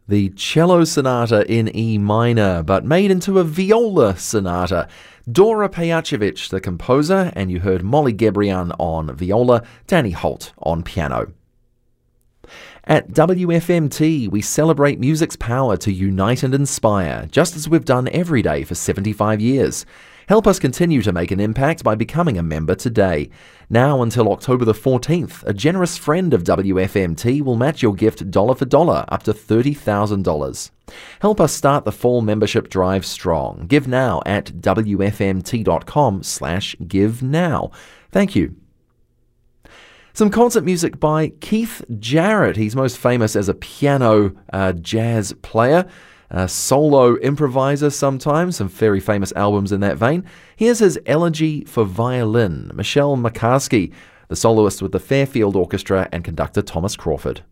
The cello sonata in E minor, but made into a viola sonata. Dora Pejacevic, the composer, and you heard Molly Gebrian on viola, Danny Holt on piano. At WFMT, we celebrate music's power to unite and inspire, just as we've done every day for 75 years. Help us continue to make an impact by becoming a member today. Now until October the 14th, a generous friend of WFMT will match your gift dollar for dollar up to $30,000. Help us start the fall membership drive strong. Give now at wfmt.com/give now. Thank you. Some concert music by Keith Jarrett. He's most famous as a piano jazz player, a solo improviser sometimes, some very famous albums in that vein. Here's his Elegy for Violin. Michelle McCaskey, the soloist with the Fairfield Orchestra, and conductor Thomas Crawford.